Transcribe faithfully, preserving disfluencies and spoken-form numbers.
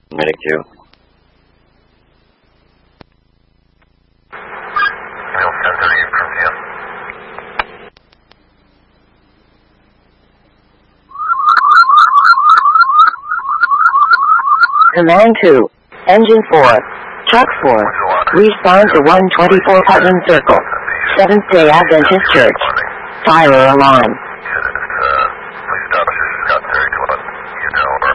Medic two. Command two. Engine four. Truck four. Respond to one twenty-four Putnam Circle. Seventh-day Adventist Church. Fire alarm.